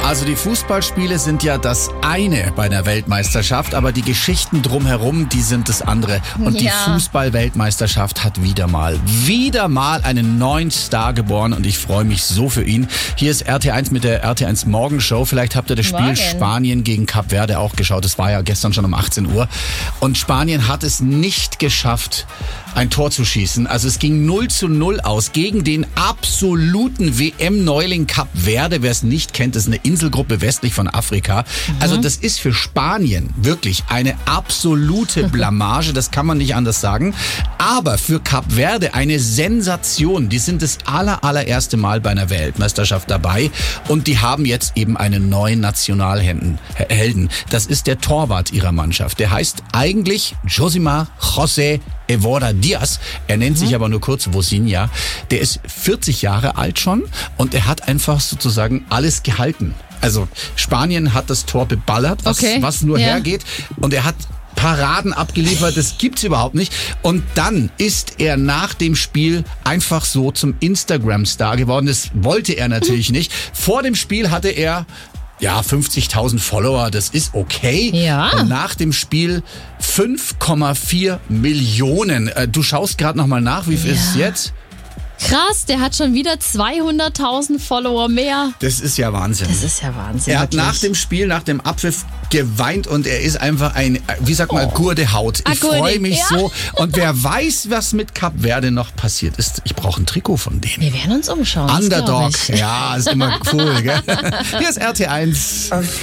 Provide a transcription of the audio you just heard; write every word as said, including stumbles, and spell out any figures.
Also die Fußballspiele sind ja das eine bei der Weltmeisterschaft, aber die Geschichten drumherum, die sind das andere. Und Ja. die Fußball-Weltmeisterschaft hat wieder mal, wieder mal einen neuen Star geboren und ich freue mich so für ihn. Hier ist R T eins mit der R T eins Morgenshow. Vielleicht habt ihr das Spiel Morgen. Spanien gegen Kap Verde auch geschaut. Das war ja gestern schon um achtzehn Uhr. Und Spanien hat es nicht geschafft, ein Tor zu schießen. Also es ging null zu null aus gegen den absoluten W M-Neuling Kap Verde. Wer es nicht kennt, ist eine Inselgruppe westlich von Afrika. Also das ist für Spanien wirklich eine absolute Blamage. Das kann man nicht anders sagen. Aber für Kap Verde eine Sensation. Die sind das aller, allererste Mal bei einer Weltmeisterschaft dabei. Und die haben jetzt eben einen neuen Nationalhelden. Helden. Das ist der Torwart ihrer Mannschaft. Der heißt eigentlich Josimar José Evora Diaz. Er nennt sich aber nur kurz Vozinha. Der ist vierzig Jahre alt schon und er hat einfach sozusagen alles gehalten. Also Spanien hat das Tor beballert, was, Okay. was nur Ja. hergeht. Und er hat Paraden abgeliefert, das gibt's überhaupt nicht. Und dann ist er nach dem Spiel einfach so zum Instagram-Star geworden. Das wollte er natürlich nicht. Vor dem Spiel hatte er ja, fünfzigtausend Follower, das ist okay. Ja. Und nach dem Spiel fünf Komma vier Millionen. Äh, Du schaust gerade nochmal nach, wie viel Ja. ist es jetzt? Krass, der hat schon wieder zweihunderttausend Follower mehr. Das ist ja Wahnsinn. Das ist ja Wahnsinn. Er hat wirklich. nach dem Spiel, nach dem Abpfiff geweint und er ist einfach ein, wie sagt man, Gurdehaut. Ah, Ich Gurde, freue mich ja. so. Und wer weiß, was mit Kap Verde noch passiert ist. Ich brauche ein Trikot von denen. Wir werden uns umschauen. das Underdog. glaub ich. Ja, ist immer cool, gell? Hier ist R T eins.